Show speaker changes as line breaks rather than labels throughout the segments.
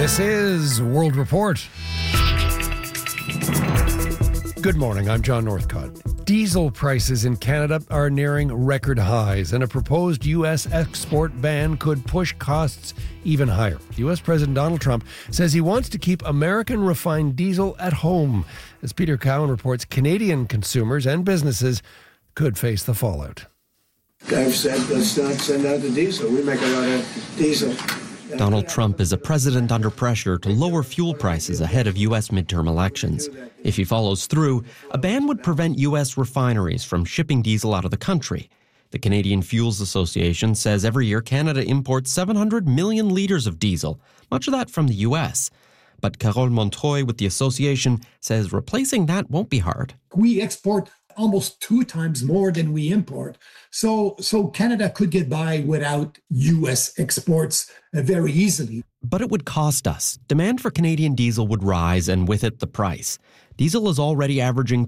This is World Report. Good morning, I'm John Northcott. Diesel prices in Canada are nearing record highs, and a proposed U.S. export ban could push costs even higher. U.S. President Donald Trump says he wants to keep American refined diesel at home. As Peter Cowan reports, Canadian consumers and businesses could face the fallout.
I've said, let's not send out the diesel. We make a lot of diesel.
Donald Trump is a president under pressure to lower fuel prices ahead of U.S. midterm elections. If he follows through, a ban would prevent U.S. refineries from shipping diesel out of the country. The Canadian Fuels Association says every year Canada imports 700 million litres of diesel, much of that from the U.S. But Carole Montreuil with the association says replacing that won't be hard.
We export almost 2 times more than we import. So Canada could get by without U.S. exports very easily.
But it would cost us. Demand for Canadian diesel would rise, and with it, the price. Diesel is already averaging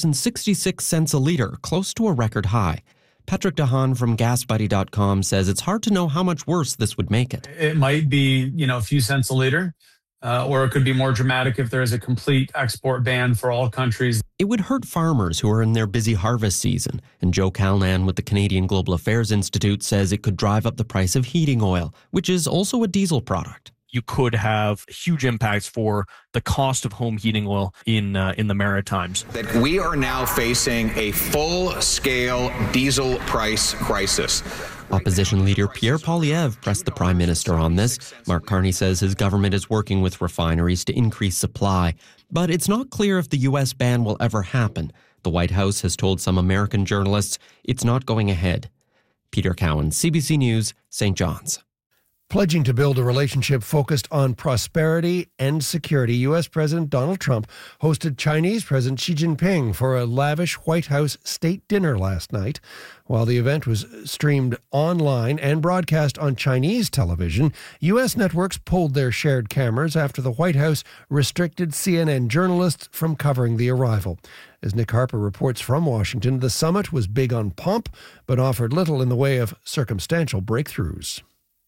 $2.66 a litre, close to a record high. Patrick DeHaan from GasBuddy.com says it's hard to know how much worse this would make it.
It might be, a few cents a litre. Or it could be more dramatic if there is a complete export ban for all countries.
It would hurt farmers who are in their busy harvest season. And Joe Calnan with the Canadian Global Affairs Institute says it could drive up the price of heating oil, which is also a diesel product.
You could have huge impacts for the cost of home heating oil in the Maritimes.
That we are now facing a full-scale diesel price crisis.
Opposition leader Pierre Poilievre pressed the Prime Minister on this. Mark Carney says his government is working with refineries to increase supply. But it's not clear if the U.S. ban will ever happen. The White House has told some American journalists it's not going ahead. Peter Cowan, CBC News, St. John's.
Pledging to build a relationship focused on prosperity and security, U.S. President Donald Trump hosted Chinese President Xi Jinping for a lavish White House state dinner last night. While the event was streamed online and broadcast on Chinese television, U.S. networks pulled their shared cameras after the White House restricted CNN journalists from covering the arrival. As Nick Harper reports from Washington, the summit was big on pomp, but offered little in the way of circumstantial breakthroughs.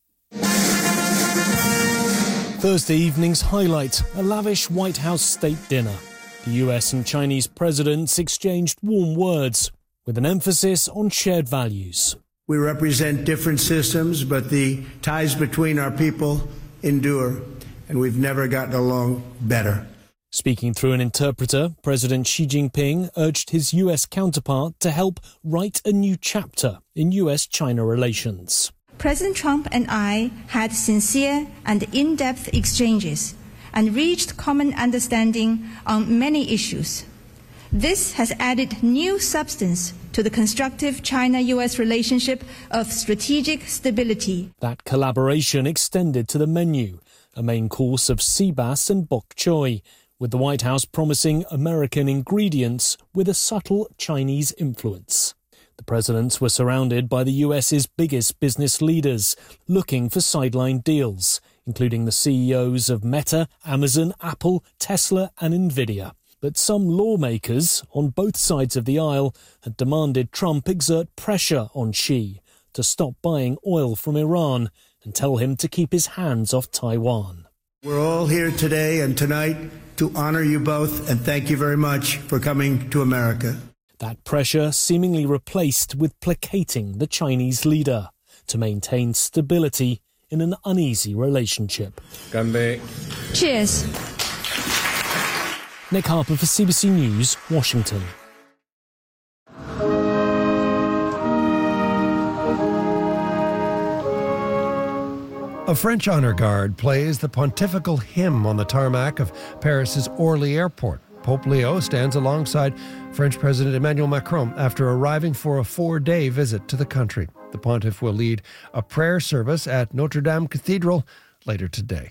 Thursday evening's highlight, a lavish White House state dinner. The US and Chinese presidents exchanged warm words, with an emphasis on shared values.
We represent different systems, but the ties between our people endure, and we've never gotten along better.
Speaking through an interpreter, President Xi Jinping urged his US counterpart to help write a new chapter in US-China relations.
President Trump and I had sincere and in-depth exchanges and reached common understanding on many issues. This has added new substance to the constructive China-US relationship of strategic stability.
That collaboration extended to the menu, a main course of sea bass and bok choy, with the White House promising American ingredients with a subtle Chinese influence. The presidents were surrounded by the US's biggest business leaders, looking for sideline deals, including the CEOs of Meta, Amazon, Apple, Tesla and Nvidia. But some lawmakers on both sides of the aisle had demanded Trump exert pressure on Xi to stop buying oil from Iran and tell him to keep his hands off Taiwan.
We're all here today and tonight to honor you both and thank you very much for coming to America.
That pressure seemingly replaced with placating the Chinese leader to maintain stability in an uneasy relationship.
Ganbei.
Cheers.
Nick Harper for CBC News, Washington.
A French honor guard plays the pontifical hymn on the tarmac of Paris's Orly Airport. Pope Leo stands alongside French President Emmanuel Macron after arriving for a 4-day visit to the country. The pontiff will lead a prayer service at Notre Dame Cathedral later today.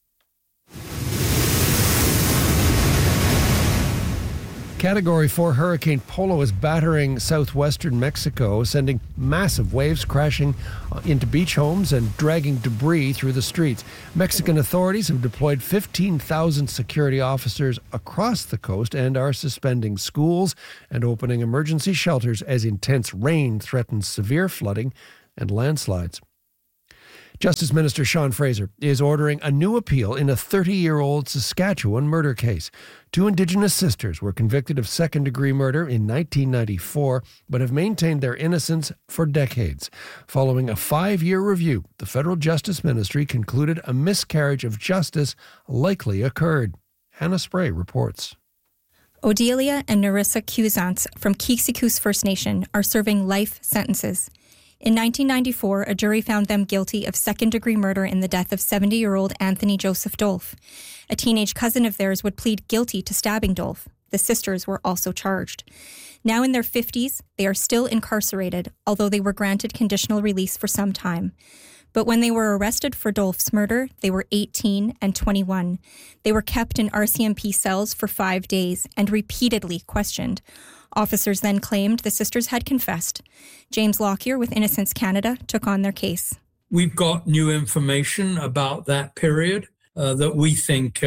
Category 4 Hurricane Polo is battering southwestern Mexico, sending massive waves crashing into beach homes and dragging debris through the streets. Mexican authorities have deployed 15,000 security officers across the coast and are suspending schools and opening emergency shelters as intense rain threatens severe flooding and landslides. Justice Minister Sean Fraser is ordering a new appeal in a 30-year-old Saskatchewan murder case. 2 Indigenous sisters were convicted of second-degree murder in 1994, but have maintained their innocence for decades. Following a 5-year review, the Federal Justice Ministry concluded a miscarriage of justice likely occurred. Hannah Spray reports.
Odelia and Narissa Cusance from Kiksikus First Nation are serving life sentences. In 1994, a jury found them guilty of second-degree murder in the death of 70-year-old Anthony Joseph Dolph. A teenage cousin of theirs would plead guilty to stabbing Dolph. The sisters were also charged. Now in their 50s, they are still incarcerated, although they were granted conditional release for some time. But when they were arrested for Dolph's murder, they were 18 and 21. They were kept in RCMP cells for 5 days and repeatedly questioned. Officers then claimed the sisters had confessed. James Lockyer with Innocence Canada took on their case.
We've got new information about that period that we think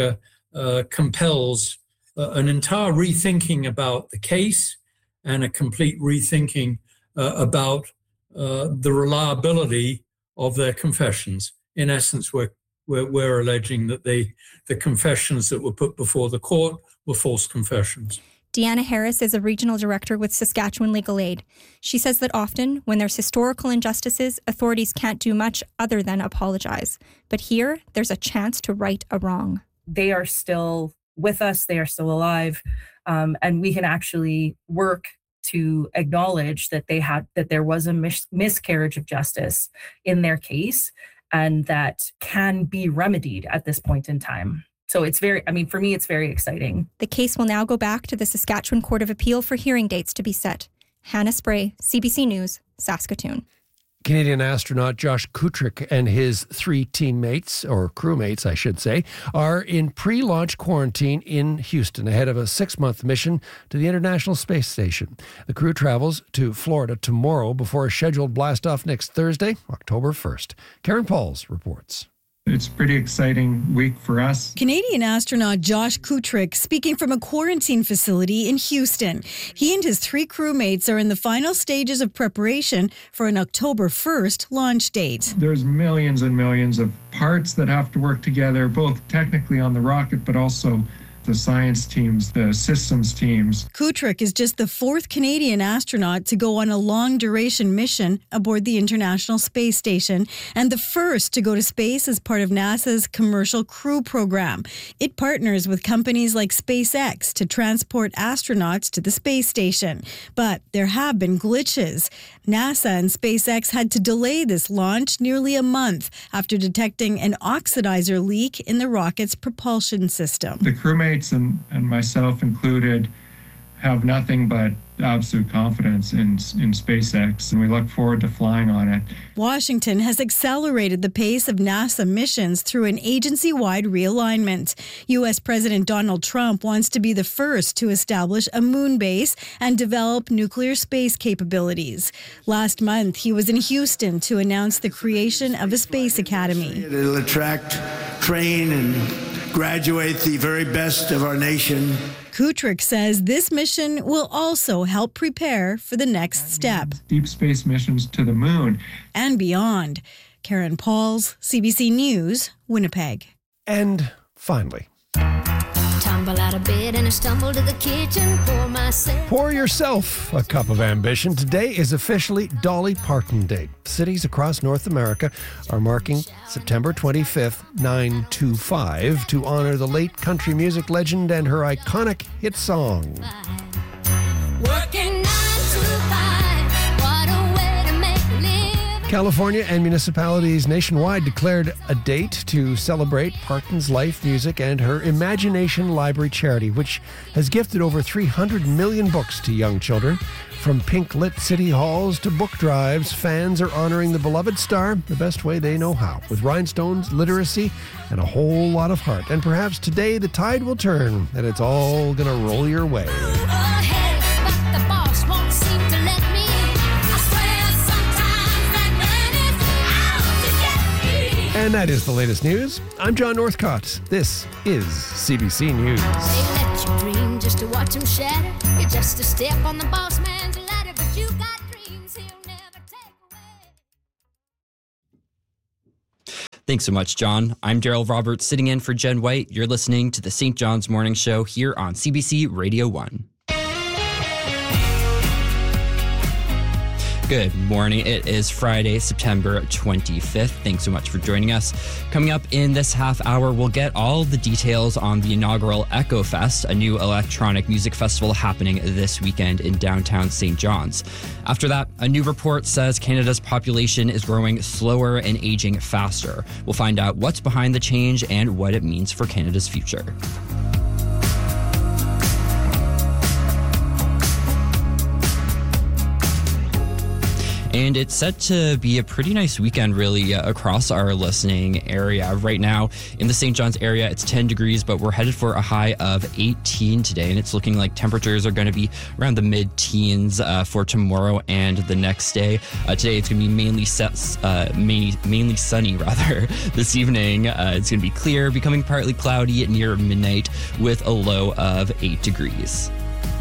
compels an entire rethinking about the case and a complete rethinking about the reliability of their confessions. In essence, we're alleging that the confessions that were put before the court were false confessions.
Deanna Harris is a regional director with Saskatchewan Legal Aid. She says that often, when there's historical injustices, authorities can't do much other than apologize. But here, there's a chance to right a wrong.
They are still with us, they are still alive, and we can actually work to acknowledge that there was a miscarriage of justice in their case, and that can be remedied at this point in time. So for me, it's very exciting.
The case will now go back to the Saskatchewan Court of Appeal for hearing dates to be set. Hannah Spray, CBC News, Saskatoon.
Canadian astronaut Josh Kutrick and his 3 teammates, or crewmates, I should say, are in pre-launch quarantine in Houston ahead of a 6-month mission to the International Space Station. The crew travels to Florida tomorrow before a scheduled blast-off next Thursday, October 1st. Karen Pauls reports.
It's a pretty exciting week for us.
Canadian astronaut Josh Kutrick speaking from a quarantine facility in Houston. He and his 3 crewmates are in the final stages of preparation for an October 1st launch date.
There's millions and millions of parts that have to work together, both technically on the rocket, but also the science teams, the systems teams.
Kutrick is just the 4th Canadian astronaut to go on a long-duration mission aboard the International Space Station and the first to go to space as part of NASA's Commercial Crew Program. It partners with companies like SpaceX to transport astronauts to the space station. But there have been glitches. NASA and SpaceX had to delay this launch nearly a month after detecting an oxidizer leak in the rocket's propulsion system.
The crewmates and myself included have nothing but absolute confidence in SpaceX, and we look forward to flying on it.
Washington has accelerated the pace of NASA missions through an agency-wide realignment. U.S. President Donald Trump wants to be the first to establish a moon base and develop nuclear space capabilities. Last month, he was in Houston to announce the creation of a space academy.
It'll attract, train, and graduate the very best of our nation.
Kutrick says this mission will also help prepare for the next step.
Deep space missions to the moon.
And beyond. Karen Pauls, CBC News, Winnipeg.
And finally.
Tumble out of bed and I stumble to the kitchen,
Pour yourself a cup of ambition. Today is officially Dolly Parton Day. Cities across North America are marking September 25th, 925, to honor the late country music legend and her iconic hit song.
Working 9 to 5, what a way to make a living.
California and municipalities nationwide declared a date to celebrate Parton's life, music, and her Imagination Library charity, which has gifted over 300 million books to young children. From pink-lit city halls to book drives, fans are honoring the beloved star the best way they know how, with rhinestones, literacy, and a whole lot of heart. And perhaps today the tide will turn, and it's all gonna roll your way. And that is the latest news. I'm John Northcott. This is CBC News.
They let you dream just to watch them shatter. You're just a step on the boss man's ladder, but you got dreams he'll never take away.
Thanks so much, John. I'm Daryl Roberts, sitting in for Jen White. You're listening to the St. John's Morning Show here on CBC Radio 1. Good morning. It is Friday, September 25th. Thanks so much for joining us. Coming up in this half hour, we'll get all the details on the inaugural Echo Fest, a new electronic music festival happening this weekend in downtown St. John's. After that, a new report says Canada's population is growing slower and aging faster. We'll find out what's behind the change and what it means for Canada's future. And it's set to be a pretty nice weekend, really, across our listening area. Right now, in the St. John's area, it's 10 degrees, but we're headed for a high of 18 today. And it's looking like temperatures are going to be around the mid-teens for tomorrow and the next day. Today, it's going to be mainly sunny, rather. This evening, it's going to be clear, becoming partly cloudy near midnight with a low of 8 degrees.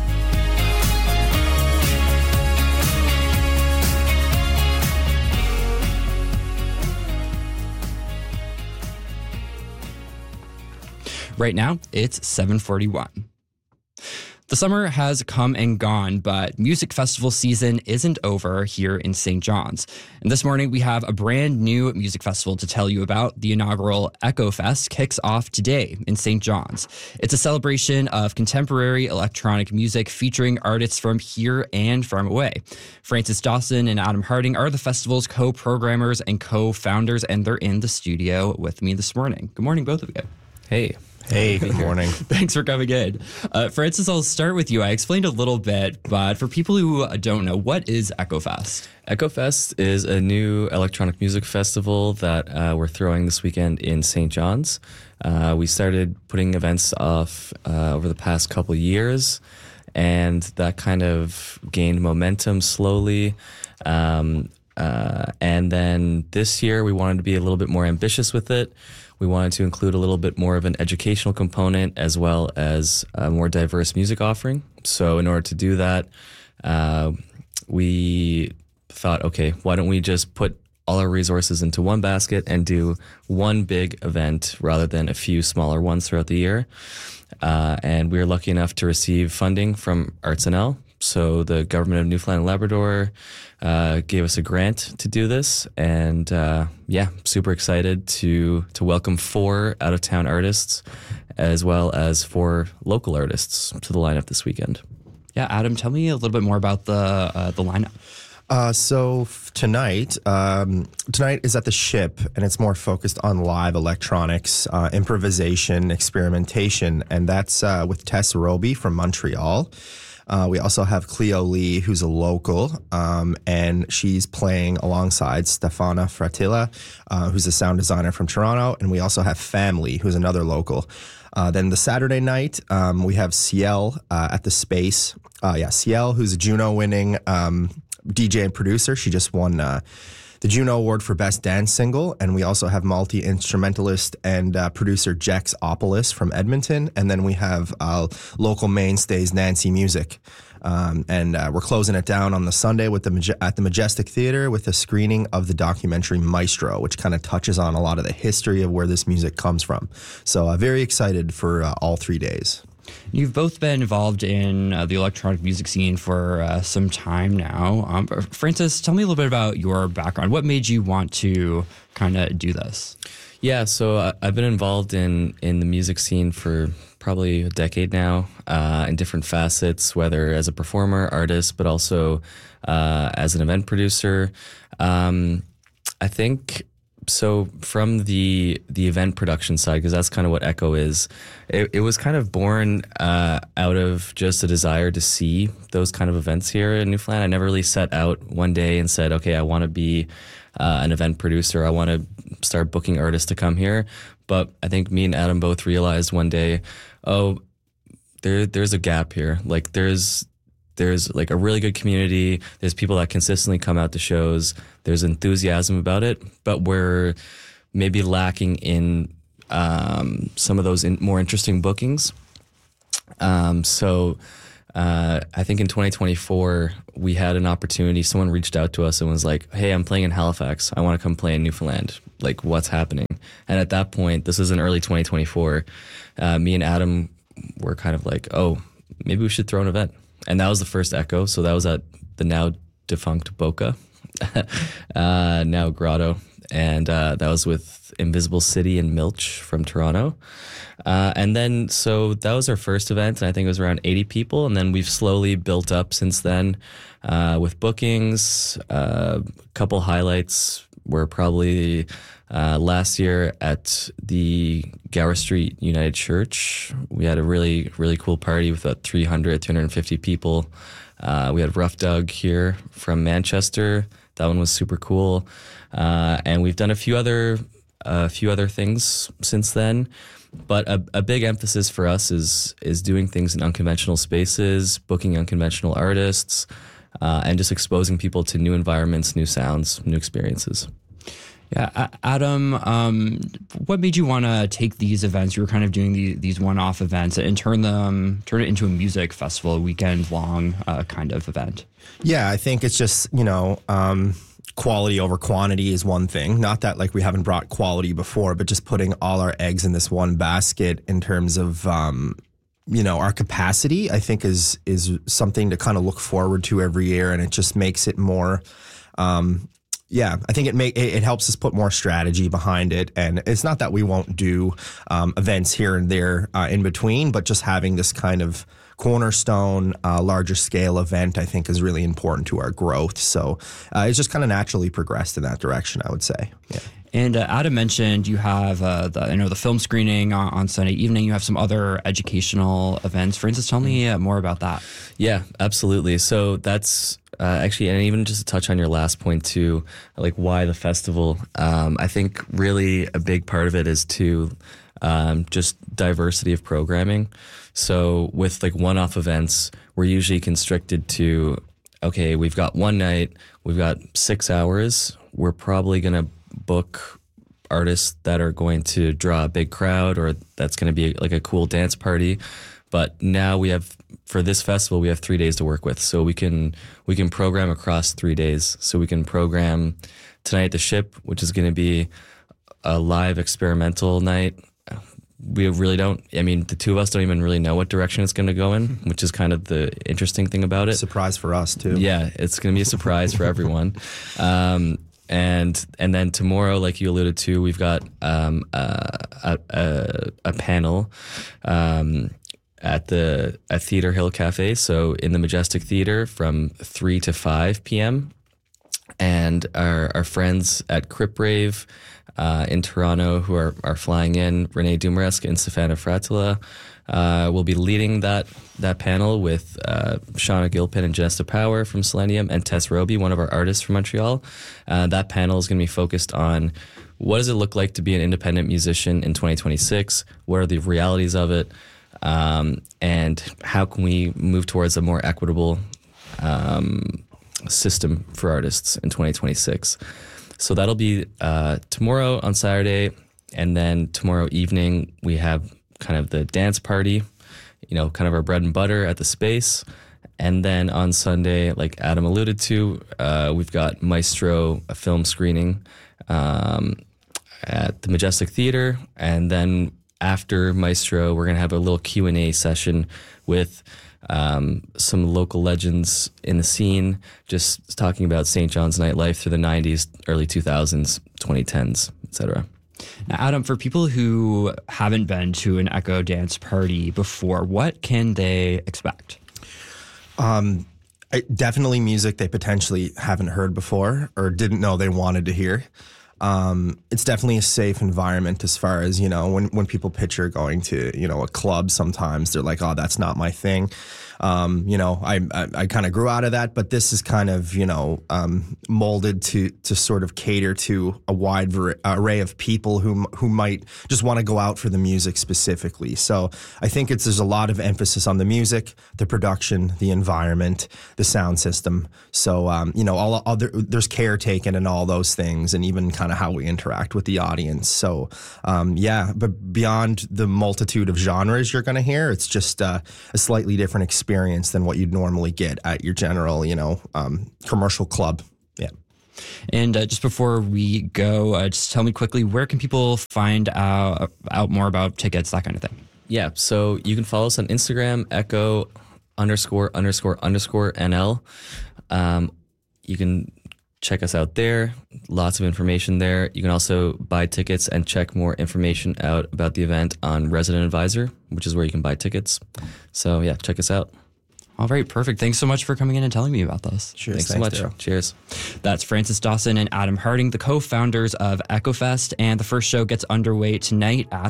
Right now, it's 7:41. The summer has come and gone, but music festival season isn't over here in St. John's. And this morning, we have a brand new music festival to tell you about. The inaugural Echo Fest kicks off today in St. John's. It's a celebration of contemporary electronic music featuring artists from here and from away. Francis Dawson and Adam Harding are the festival's co-programmers and co-founders, and they're in the studio with me this morning. Good morning, both of you.
Hey.
Hey, good morning.
Thanks for coming in. Francis, I'll start with you. I explained a little bit, but for people who don't know, what is Echo Fest?
Echo Fest is a new electronic music festival that we're throwing this weekend in St. John's. We started putting events off over the past couple years, and that kind of gained momentum slowly. And then this year, we wanted to be a little bit more ambitious with it. We wanted to include a little bit more of an educational component as well as a more diverse music offering. So in order to do that, we thought, okay, why don't we just put all our resources into one basket and do one big event rather than a few smaller ones throughout the year. And we were lucky enough to receive funding from ArtsNL. So the government of Newfoundland and Labrador gave us a grant to do this, and super excited to welcome 4 out-of-town artists as well as 4 local artists to the lineup this weekend.
Yeah, Adam, tell me a little bit more about the lineup.
Tonight is at the Ship, and it's more focused on live electronics, improvisation, experimentation, and that's with Tess Roby from Montreal. We also have Cleo Lee, who's a local, and she's playing alongside Stefana Fratilla, who's a sound designer from Toronto. And we also have Family, who's another local. Then the Saturday night, we have Ciel at the Space. Ciel, who's a Juno-winning DJ and producer. She just won the Juno Award for Best Dance Single. And we also have multi-instrumentalist and producer Jex Opolis from Edmonton. And then we have local mainstays Nancy Music. And we're closing it down on the Sunday at the Majestic Theatre with a screening of the documentary Maestro, which kind of touches on a lot of the history of where this music comes from. So very excited for all 3 days.
You've both been involved in the electronic music scene for some time now. Francis, tell me a little bit about your background. What made you want to kind of do this?
Yeah, so I've been involved in the music scene for probably a decade now, in different facets, whether as a performer, artist, but also as an event producer. I think... So from the event production side, because that's kind of what Echo is, it was kind of born out of just a desire to see those kind of events here in Newfoundland. I never really set out one day and said, okay, I want to be an event producer. I want to start booking artists to come here. But I think me and Adam both realized one day, there's a gap here. Like there's like a really good community. There's people that consistently come out to shows. There's enthusiasm about it, but we're maybe lacking in some of those more interesting bookings. So I think in 2024, we had an opportunity. Someone reached out to us and was like, hey, I'm playing in Halifax. I want to come play in Newfoundland. Like, what's happening? And at that point, this was in early 2024, me and Adam were kind of like, oh, maybe we should throw an event. And that was the first Echo. So that was at the now defunct Boca, now Grotto. And that was with Invisible City and Milch from Toronto. And then, so that was our first event, and I think it was around 80 people. And then we've slowly built up since then with bookings. A couple highlights were probably last year at the Gower Street United Church. We had a really, really cool party with about 350 people. We had Rough Doug here from Manchester. That one was super cool. And we've done a few other things since then. But a big emphasis for us is doing things in unconventional spaces, booking unconventional artists, and just exposing people to new environments, new sounds, new experiences.
Yeah, Adam, what made you want to take these events? You were kind of doing these one-off events and turn it into a music festival, a weekend-long kind of event.
Yeah, I think it's just, quality over quantity is one thing. Not that like we haven't brought quality before, but just putting all our eggs in this one basket in terms of, our capacity, I think is something to kind of look forward to every year. And it just makes it more, I think it helps us put more strategy behind it. And it's not that we won't do events here and there in between, but just having this kind of cornerstone, larger scale event, I think is really important to our growth. So it's just kind of naturally progressed in that direction, I would say. Yeah.
And Adam mentioned you have the film screening on Sunday evening. You have some other educational events. For instance, tell me more about that.
Yeah, absolutely. So that's actually, and even just to touch on your last point too, like why the festival. I think really a big part of it is to just diversity of programming. So with like one-off events, we're usually constricted to, okay, we've got one night, we've got 6 hours. We're probably going to book artists that are going to draw a big crowd, or that's going to be like a cool dance party. But now for this festival, we have 3 days to work with. So we can program across 3 days. So we can program tonight at the Ship, which is going to be a live experimental night. We really don't, the two of us don't even really know what direction it's going to go in, which is kind of the interesting thing about it.
Surprise for us too.
Yeah, it's going to be a surprise for everyone. And then tomorrow, like you alluded to, we've got a panel at Theatre Hill Cafe, so in the Majestic Theatre from 3 to 5 p.m. And our friends at Crip Rave in Toronto who are flying in, Renee Dumaresque and Stefano Frattila, will be leading that panel with Shauna Gilpin and Janessa Power from Selenium and Tess Roby, one of our artists from Montreal. That panel is going to be focused on what does it look like to be an independent musician in 2026? What are the realities of it? And how can we move towards a more equitable system for artists in 2026? So that'll be tomorrow on Saturday, and then tomorrow evening we have kind of the dance party, kind of our bread and butter at the Space. And then on Sunday, like Adam alluded to, we've got Maestro, a film screening at the Majestic Theatre. And then after Maestro, we're going to have a little Q&A session with some local legends in the scene, just talking about St. John's nightlife through the 90s, early 2000s, 2010s, etc.
Now, Adam, for people who haven't been to an Echo dance party before, what can they expect?
Definitely music they potentially haven't heard before or didn't know they wanted to hear. It's definitely a safe environment as far as, when people picture going to, a club, sometimes they're like, oh, that's not my thing. I kind of grew out of that, but this is kind of, molded to sort of cater to a wide array of people who might just want to go out for the music specifically. So I think there's a lot of emphasis on the music, the production, the environment, the sound system. So, there's care taken in all those things, and even kind of how we interact with the audience. So, but beyond the multitude of genres you're going to hear, it's just a slightly different experience experience than what you'd normally get at your general, commercial club. Yeah.
And just before we go, just tell me quickly, where can people find out more about tickets, that kind of thing?
Yeah, so you can follow us on Instagram, echo____NL. You can check us out there. Lots of information there. You can also buy tickets and check more information out about the event on Resident Advisor, which is where you can buy tickets. So yeah, check us out.
All right, perfect. Thanks so much for coming in and telling me about this.
Cheers.
Thanks so much.
Daryl.
Cheers.
That's Francis Dawson and Adam Harding, the co-founders of EchoFest, and the first show gets underway tonight at